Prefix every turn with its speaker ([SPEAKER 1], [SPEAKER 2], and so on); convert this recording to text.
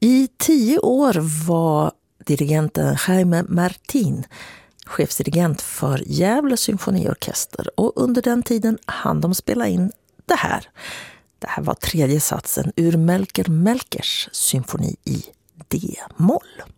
[SPEAKER 1] I 10 år var dirigenten Jaime Martín chefsdirigent för Gävle symfoniorkester och under den tiden hann de spela in det här. Det här var tredje satsen ur Melker Melkers symfoni i D-moll.